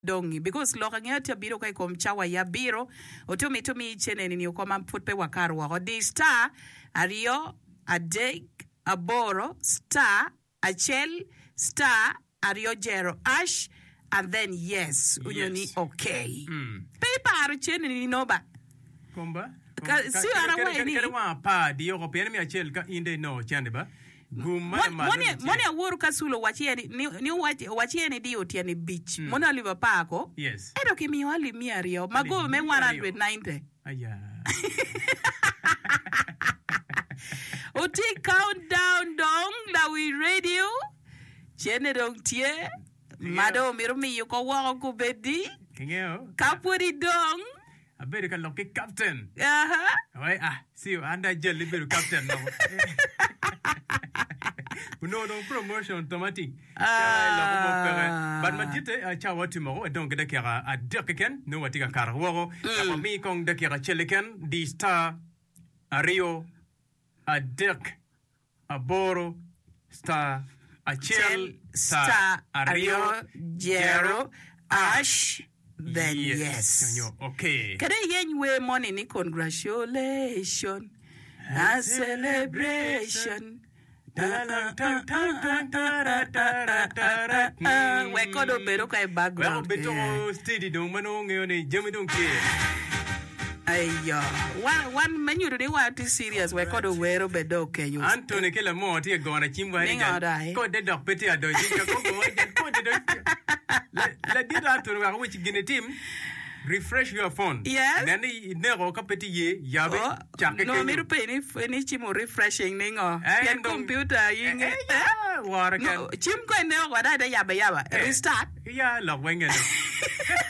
dongi because loka ngeti biro kai kom chawa ya biro otumi chene ni okoma put pe wakarwa odi star ario adek aboro star achel star ario jero ash and then yes unyoni okay paper aro chene ni noba komba si ara wa ni wa pa dio ko pene mi achel ka inde no chande ba Mone awuoru kasulo wachieni ni wachieni di otieni beach. Mone aliva pako. Yes. Edo kimi wali miario. Mago me 190. Aya. Oti countdown dong la we radio. Chene dong tie. Mado mirumi yuko wako kubedi. Kengeo. Kapuri dong. Abere ka loki captain. Aha. See you anda jelly beru captain no. No promotion automatic. But majite chawa tomorrow donc de kera a dirken no watika karwo ko mi kong de kera cheleken di star a Rio a Dirk a Boro star a Chel star a Rio Jero Ash then yes. Okay. Kada yenwe money ni congratulations a celebration. Wekodo bedo kai background. Beto steady dong mano ngene jemi dong ke. Ayo. One menu de wa too serious wekodo wero bedo ke you. Anthony kela mo ti gona chimba ni. Ko de dok peti ado jinga ko de. La dida to wa which gene team. Refresh your phone. Yes. Nani nero kapeti ye yabe chake. No miru pe ni chimo refreshing ningo. Yen computer yinge. Wara kan. No chim ko ne wada da yaba. Restart. Ya la wenga.